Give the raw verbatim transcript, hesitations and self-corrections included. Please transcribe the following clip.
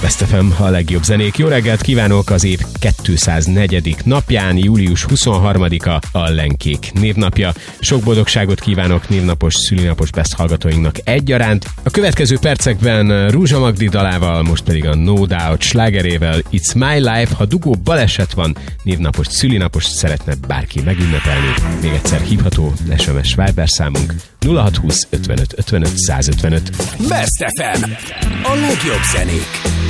Best ef em, a legjobb zenék. Jó reggelt kívánok az év kétszáznegyedik napján, július huszonharmadika a Lenkék névnapja. Sok boldogságot kívánok névnapos, szülinapos Best hallgatóinknak egyaránt. A következő percekben Rúzsa Magdi dalával, most pedig a No Doubt slágerével It's My Life. Ha dugó baleset van, névnapos, szülinapos szeretne bárki megünnepelni, még egyszer hívható es em es Viber számunk nulla hat húsz ötvenöt ötvenöt százötvenöt. Best ef em, a legjobb zenék.